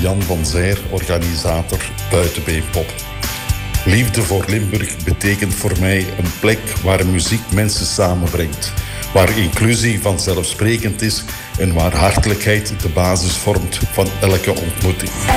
Jan van Zijr, organisator Buitenbeenpop. Liefde voor Limburg betekent voor mij een plek waar muziek mensen samenbrengt. Waar inclusie vanzelfsprekend is en waar hartelijkheid de basis vormt van elke ontmoeting.